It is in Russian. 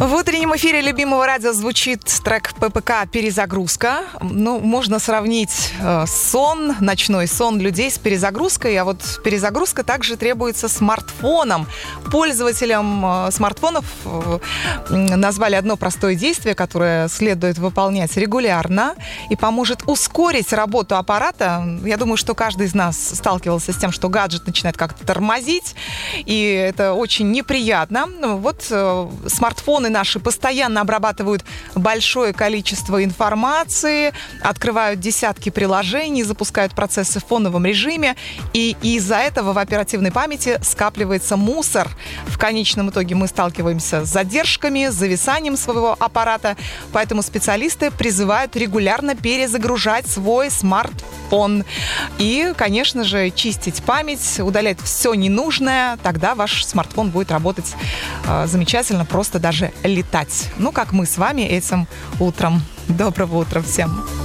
В утреннем эфире любимого радио звучит трек ППК «Перезагрузка». Ну, можно сравнить сон, ночной сон людей с перезагрузкой, а вот перезагрузка также требуется смартфоном. Пользователям смартфонов назвали одно простое действие, которое следует выполнять регулярно и поможет ускорить работу аппарата. Я думаю, что каждый из нас сталкивался с тем, что гаджет начинает как-то тормозить, и это очень неприятно. Вот смартфоны наши постоянно обрабатывают большое количество информации, открывают десятки приложений, запускают процессы в фоновом режиме, и из-за этого в оперативной памяти скапливается мусор. В конечном итоге мы сталкиваемся с задержками, с зависанием своего аппарата, поэтому специалисты призывают регулярно перезагружать свой смартфон. И, конечно же, чистить память, удалять все ненужное, тогда ваш смартфон будет работать замечательно, просто даже летать. Ну, как мы с вами этим утром. Доброго утра всем!